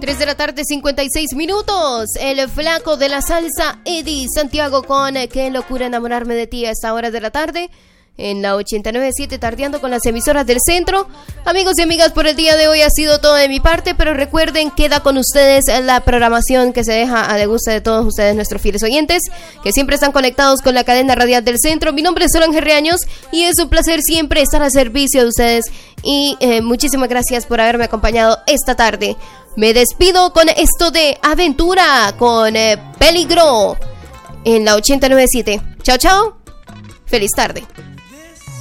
3 de la tarde, 56 minutos. El flaco de la salsa, Eddie Santiago, con Qué locura enamorarme de ti a esta hora de la tarde. En la 89.7, tardeando con las emisoras del centro. Amigos y amigas, por el día de hoy ha sido todo de mi parte, pero recuerden, queda con ustedes la programación que se deja a de gusto de todos ustedes, nuestros fieles oyentes, que siempre están conectados con la cadena radial del centro. Mi nombre es Solange Reaños y es un placer siempre estar al servicio de ustedes. Y muchísimas gracias por haberme acompañado esta tarde. Me despido con esto de Aventura, con Peligro, en la 89.7. Chao, chao. Feliz tarde.